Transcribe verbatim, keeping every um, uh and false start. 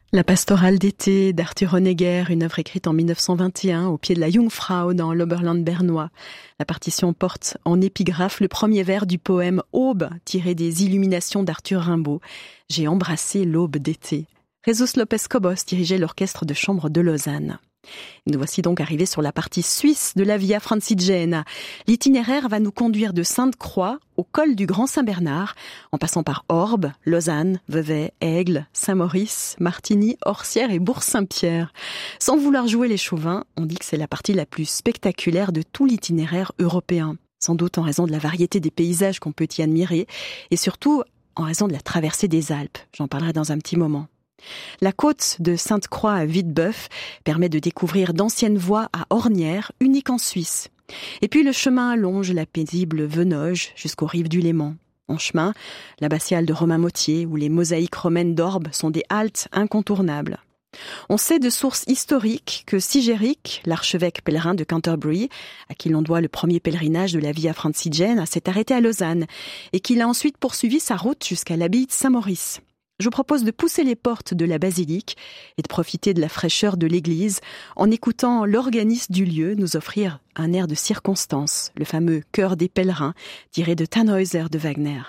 La pastorale d'été d'Arthur Honegger, une œuvre écrite en mille neuf cent vingt et un au pied de la Jungfrau dans l'Oberland bernois. La partition porte en épigraphe le premier vers du poème Aube, tiré des Illuminations d'Arthur Rimbaud. J'ai embrassé l'aube d'été. Jesus Lopez Cobos dirigeait l'orchestre de chambre de Lausanne. Nous voici donc arrivés sur la partie suisse de la Via Francigena. L'itinéraire va nous conduire de Sainte-Croix au col du Grand Saint-Bernard, en passant par Orbe, Lausanne, Vevey, Aigle, Saint-Maurice, Martigny, Orsières et Bourg-Saint-Pierre. Sans vouloir jouer les chauvins, on dit que c'est la partie la plus spectaculaire de tout l'itinéraire européen. Sans doute en raison de la variété des paysages qu'on peut y admirer, et surtout en raison de la traversée des Alpes. J'en parlerai dans un petit moment. La côte de Sainte-Croix à Vitebeuf permet de découvrir d'anciennes voies à Ornières, uniques en Suisse. Et puis le chemin allonge la paisible Venoge jusqu'aux rives du Léman. En chemin, l'abbatiale de Romain-Motier ou les mosaïques romaines d'Orbe sont des haltes incontournables. On sait de sources historiques que Sigéric, l'archevêque pèlerin de Canterbury, à qui l'on doit le premier pèlerinage de la Via Francigena, s'est arrêté à Lausanne et qu'il a ensuite poursuivi sa route jusqu'à l'abbaye de Saint-Maurice. Je vous propose de pousser les portes de la basilique et de profiter de la fraîcheur de l'église en écoutant l'organiste du lieu nous offrir un air de circonstance, le fameux Chœur des pèlerins tiré de Tannhäuser de Wagner.